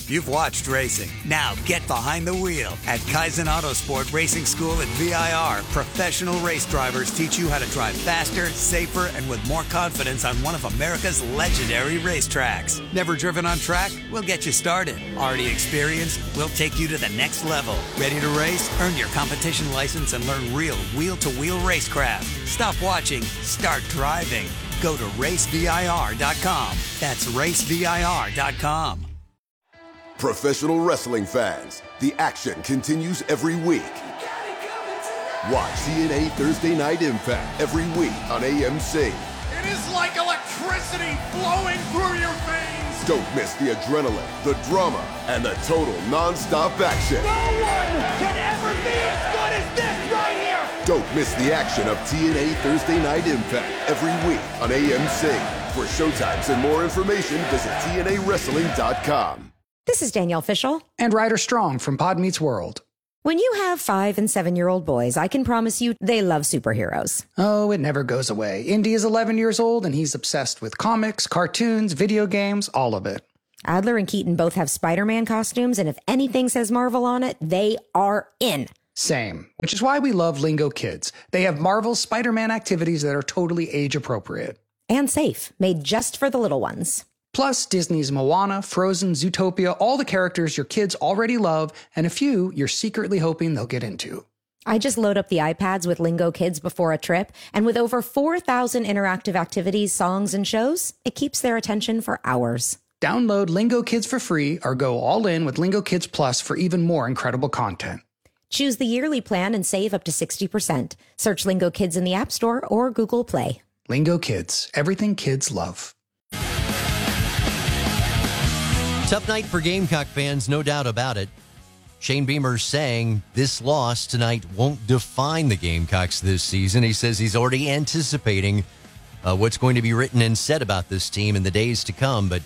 You've watched racing. Now get behind the wheel. At Kaizen Autosport Racing School at V I R, professional race drivers teach you how to drive faster, safer, and with more confidence on one of America's legendary racetracks. Never driven on track? We'll get you started. Already experienced? We'll take you to the next level. Ready to race? Earn your competition license and learn real wheel-to-wheel racecraft. Stop watching. Start driving. Go to race V I R dot com. That's race V I R dot com. Professional wrestling fans, the action continues every week. Watch T N A Thursday Night Impact every week on A M C. It is like electricity flowing through your veins. Don't miss the adrenaline, the drama, and the total non-stop action. No one can ever be as good as this right here. Don't miss the action of T N A Thursday Night Impact every week on A M C. For showtimes and more information, visit T N A wrestling dot com. This is Danielle Fishel. And Ryder Strong from Pod Meets World. When you have five and seven-year-old boys, I can promise you they love superheroes. Oh, it never goes away. Indy is eleven years old, and he's obsessed with comics, cartoons, video games, all of it. Adler and Keaton both have Spider-Man costumes, and if anything says Marvel on it, they are in. Same, which is why we love Lingo Kids. They have Marvel's Spider-Man activities that are totally age-appropriate. And safe, made just for the little ones. Plus, Disney's Moana, Frozen, Zootopia, all the characters your kids already love, and a few you're secretly hoping they'll get into. I just load up the iPads with Lingo Kids before a trip, and with over four thousand interactive activities, songs, and shows, it keeps their attention for hours. Download Lingo Kids for free or go all in with Lingo Kids Plus for even more incredible content. Choose the yearly plan and save up to sixty percent. Search Lingo Kids in the App Store or Google Play. Lingo Kids, everything kids love. Tough night for Gamecock fans, no doubt about it. Shane Beamer saying this loss tonight won't define the Gamecocks this season. He says he's already anticipating uh, what's going to be written and said about this team in the days to come. But,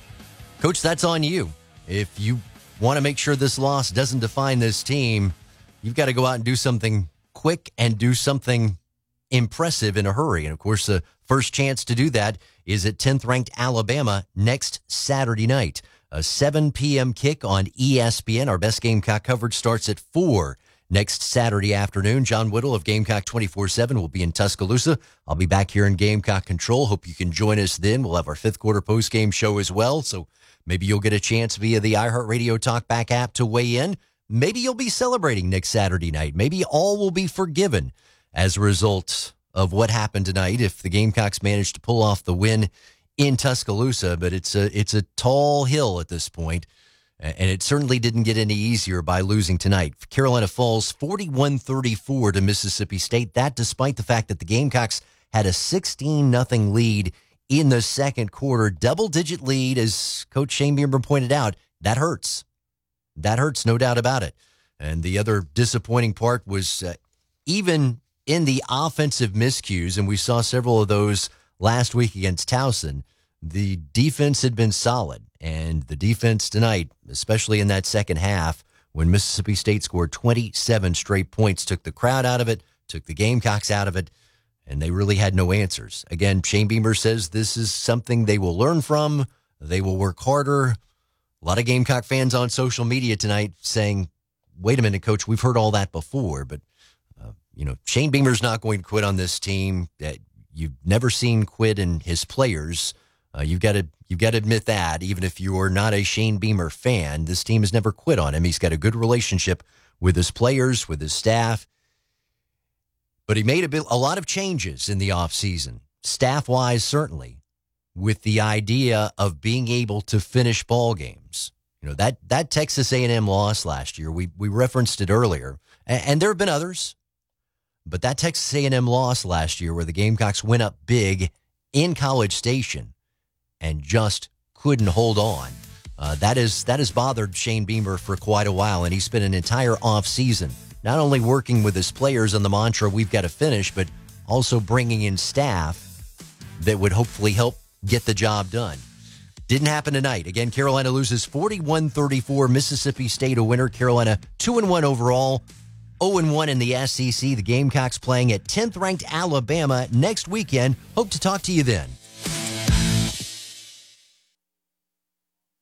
Coach, that's on you. If you want to make sure this loss doesn't define this team, you've got to go out and do something quick and do something impressive in a hurry. And, of course, the first chance to do that is at tenth-ranked Alabama next Saturday night. A seven p.m. kick on E S P N. Our best Gamecock coverage starts at four next Saturday afternoon. John Whittle of Gamecock twenty-four seven will be in Tuscaloosa. I'll be back here in Gamecock Control. Hope you can join us then. We'll have our fifth quarter post-game show as well, so maybe you'll get a chance via the iHeartRadio TalkBack app to weigh in. Maybe you'll be celebrating next Saturday night. Maybe all will be forgiven as a result of what happened tonight if the Gamecocks manage to pull off the win in Tuscaloosa, but it's a it's a tall hill at this point, and it certainly didn't get any easier by losing tonight. Carolina falls forty-one thirty-four to Mississippi State. That despite the fact that the Gamecocks had a sixteen nothing lead in the second quarter. Double-digit lead, as Coach Shane Beamer pointed out, that hurts. That hurts, no doubt about it. And the other disappointing part was uh, even in the offensive miscues, and we saw several of those last week against Towson, the defense had been solid. And the defense tonight, especially in that second half, when Mississippi State scored twenty-seven straight points, took the crowd out of it, took the Gamecocks out of it, and they really had no answers. Again, Shane Beamer says this is something they will learn from. They will work harder. A lot of Gamecock fans on social media tonight saying, wait a minute, Coach, we've heard all that before. But, uh, you know, Shane Beamer's not going to quit on this team. Uh, you've never seen quit in his players. Uh, you've got to you've got to admit that, even if you're not a Shane Beamer fan, this team has never quit on him. He's got a good relationship with his players, with his staff. But he made a, bit, a lot of changes in the offseason, staff-wise certainly, with the idea of being able to finish ball games. You know, that that Texas A and M loss last year, we we referenced it earlier, and, and there have been others, but that Texas A and M loss last year where the Gamecocks went up big in College Station and just couldn't hold on, uh, that is that has bothered Shane Beamer for quite a while, and he spent an entire offseason not only working with his players on the mantra, we've got to finish, but also bringing in staff that would hopefully help get the job done. Didn't happen tonight. Again, Carolina loses forty-one thirty-four. Mississippi State a winner. Carolina two and one overall, oh and one in the S E C. The Gamecocks playing at tenth-ranked Alabama next weekend. Hope to talk to you then. This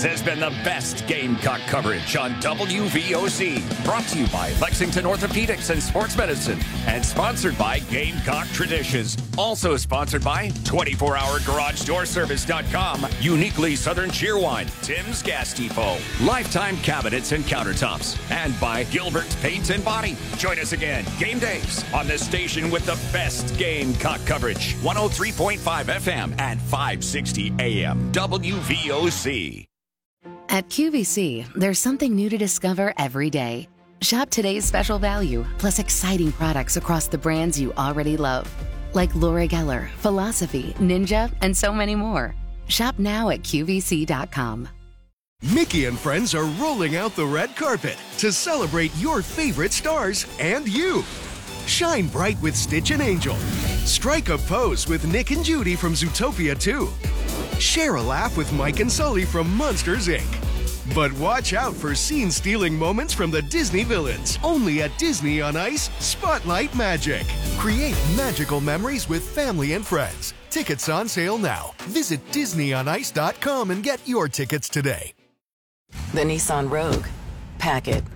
has been the best Gamecock coverage on W V O C. Brought to you by Lexington Orthopedics and Sports Medicine. And sponsored by Gamecock Traditions. Also sponsored by twenty-four hour garage door service dot com, Uniquely Southern Cheerwine, Tim's Gas Depot, Lifetime Cabinets and Countertops, and by Gilbert Paint and Body. Join us again, game days, on the station with the best Gamecock coverage. one oh three point five F M and five sixty A M. W V O C. At Q V C, there's something new to discover every day. Shop today's special value, plus exciting products across the brands you already love, like Laura Geller, Philosophy, Ninja, and so many more. Shop now at Q V C dot com. Mickey and friends are rolling out the red carpet to celebrate your favorite stars and you. Shine bright with Stitch and Angel. Strike a pose with Nick and Judy from Zootopia two. Share a laugh with Mike and Sully from Monsters, Incorporated. But watch out for scene-stealing moments from the Disney villains. Only at Disney on Ice Spotlight Magic. Create magical memories with family and friends. Tickets on sale now. Visit Disney on Ice dot com and get your tickets today. The Nissan Rogue. Pack it.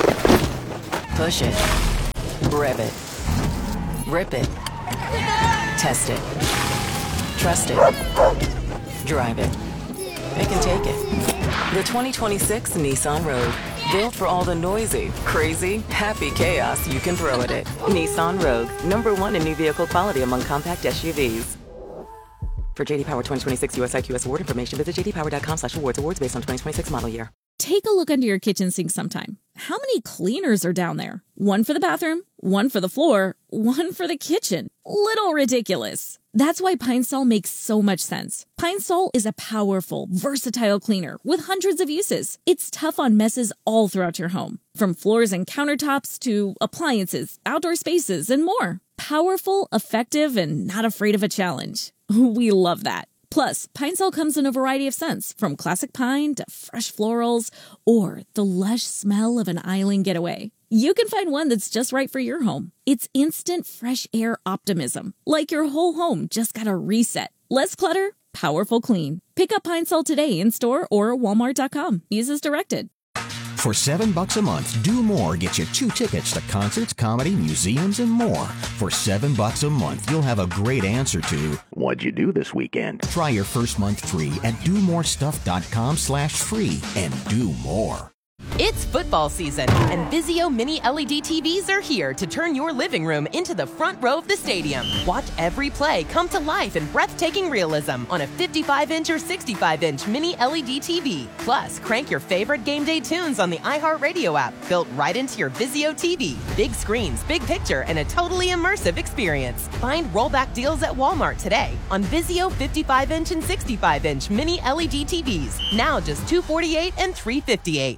Push it. Rev it. Rip it. Test it. Trust it. Drive it. It can take it. The twenty twenty-six Nissan Rogue. Built for all the noisy, crazy, happy chaos you can throw at it. Nissan Rogue. Number one in new vehicle quality among compact S U Vs. For J D Power twenty twenty-six U S I Q S award information, visit j d power dot com slash awards. Awards based on twenty twenty-six model year. Take a look under your kitchen sink sometime. How many cleaners are down there? One for the bathroom, one for the floor, one for the kitchen. Little ridiculous. That's why Pine Sol makes so much sense. Pine Sol is a powerful, versatile cleaner with hundreds of uses. It's tough on messes all throughout your home, from floors and countertops to appliances, outdoor spaces, and more. Powerful, effective, and not afraid of a challenge. We love that. Plus, Pine Sol comes in a variety of scents, from classic pine to fresh florals, or the lush smell of an island getaway. You can find one that's just right for your home. It's instant fresh air optimism, like your whole home just got a reset. Less clutter, powerful clean. Pick up Pine Sol today in store or walmart dot com. Use as directed. For seven bucks a month, Do More gets you two tickets to concerts, comedy, museums, and more. For seven bucks a month, you'll have a great answer to what'd you do this weekend? Try your first month free at do more stuff dot com slash free and do more. It's football season, and Vizio Mini L E D T Vs are here to turn your living room into the front row of the stadium. Watch every play come to life in breathtaking realism on a fifty-five inch or sixty-five inch Mini L E D T V. Plus, crank your favorite game day tunes on the iHeartRadio app, built right into your Vizio T V. Big screens, big picture, and a totally immersive experience. Find rollback deals at Walmart today on Vizio fifty-five inch and sixty-five inch Mini L E D T Vs. Now just two hundred forty-eight dollars and three hundred fifty-eight dollars.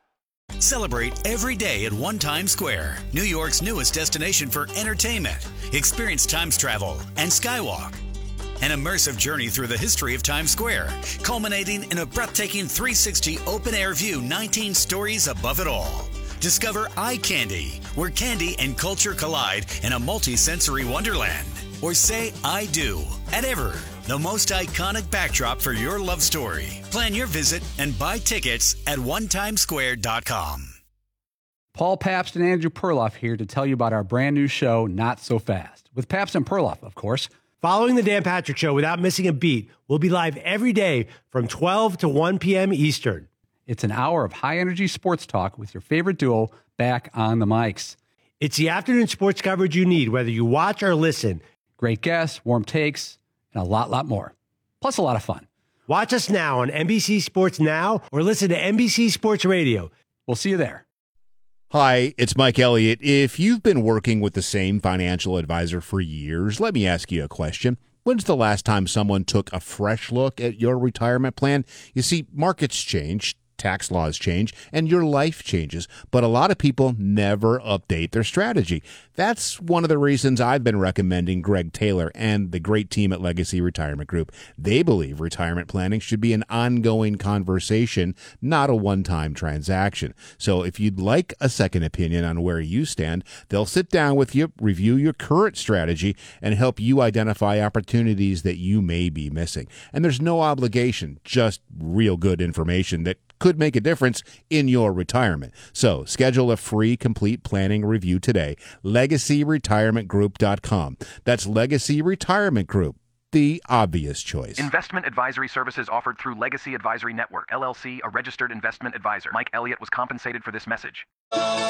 Celebrate every day at One Times Square, New York's newest destination for entertainment. Experience Times Travel and Skywalk. An immersive journey through the history of Times Square, culminating in a breathtaking three sixty open-air view nineteen stories above it all. Discover Eye Candy, where candy and culture collide in a multi-sensory wonderland. Or say I do at Ever, the most iconic backdrop for your love story. Plan your visit and buy tickets at one times square dot com. Paul Pabst and Andrew Perloff here to tell you about our brand new show, Not So Fast, with Pabst and Perloff, of course. Following the Dan Patrick Show without missing a beat, we'll be live every day from twelve to one p.m. Eastern. It's an hour of high-energy sports talk with your favorite duo back on the mics. It's the afternoon sports coverage you need, whether you watch or listen. Great guests, warm takes, and a lot, lot more. Plus a lot of fun. Watch us now on N B C Sports Now or listen to N B C Sports Radio. We'll see you there. Hi, it's Mike Elliott. If you've been working with the same financial advisor for years, let me ask you a question. When's the last time someone took a fresh look at your retirement plan? You see, markets change. tax laws change and your life changes, but a lot of people never update their strategy. That's one of the reasons I've been recommending Greg Taylor and the great team at Legacy Retirement Group. They believe retirement planning should be an ongoing conversation, not a one-time transaction. So if you'd like a second opinion on where you stand, they'll sit down with you, review your current strategy, and help you identify opportunities that you may be missing. And there's no obligation, just real good information that could make a difference in your retirement. So schedule a free complete planning review today. legacy retirement group dot com. That's Legacy Retirement Group, the obvious choice. Investment advisory services offered through Legacy Advisory Network, L L C, a registered investment advisor. Mike Elliott was compensated for this message.